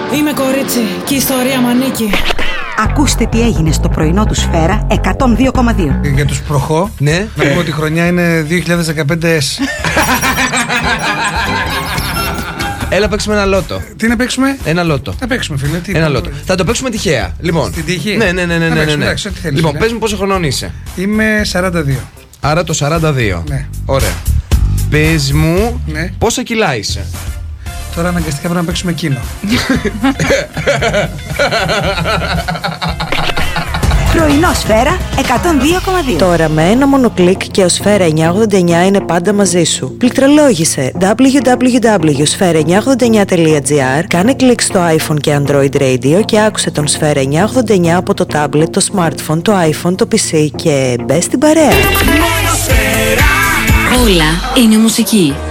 Είμαι κορίτσι και η ιστορία μ' ανήκει. Ακούστε τι έγινε στο πρωινό του Σφαίρα 102,2. Για τους προχώ, Ναι. να πούμε ότι η χρονιά είναι 2015S. Έλα, παίξουμε ένα λότο. Τι να παίξουμε? Ένα λότο. Να παίξουμε, φίλε. Τι Ένα λότο. Θα το παίξουμε τυχαία. Λοιπόν. Στην τύχη? Ναι. Να παίξουμε, εντάξει, ό,τι θέλεις, Λοιπόν, φίλε. πες μου πόσο χρονών είσαι. Είμαι 42. Άρα το 42. Ναι. Ωραία. Πες μου Ναι. πόσα κιλά είσαι. Τώρα αναγκαστικά πρέπει να παίξουμε εκείνο. Πρωινό Σφαίρα 102,2. Τώρα με ένα μόνο κλικ και ο Σφαίρα 989 είναι πάντα μαζί σου. Πληκτρολόγησε www.sfera989.gr, κάνε κλικ στο iPhone και Android Radio και άκουσε τον Σφαίρα 989 από το tablet, το smartphone, το iPhone, το PC και μπες στην παρέα. Όλα είναι μουσική.